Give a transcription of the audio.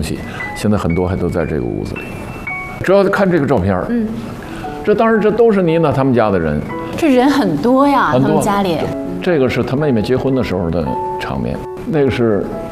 东西，现在很多还都在这个屋子里。主要看这个照片，这当然这都是妮娜他们家的人， 这人很多呀， 很多他们家里。 这个是他妹妹结婚的时候的场面，那个是